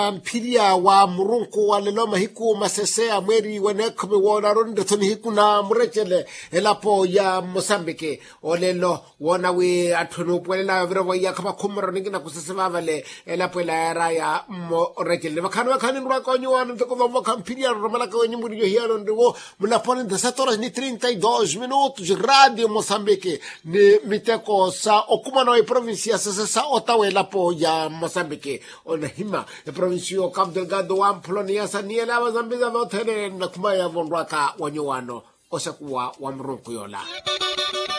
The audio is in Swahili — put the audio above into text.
Mpiria wa murunku wa leloma hiku masesea mweri wenekome wona ronde toni hiku na murechele elapo ya Mozambique olelo wona we atunu pwela viro ya kama kumro ningina kusesema vale elapo la era ya murechele bakani nwa konyo anu toko vamo kampiria romala ko nyimuri yo hiano ndo mula ponen de 7 horas ni 32 minutos radio Mozambique ni miteko sa okuma no provincia sa Ottawa elapo ya Mozambique ona hima provincio Cabo Delgado wa Polonia saniela wazambiza votere na kumaya vonraka wanyowano osakuwa wa mrunku yola.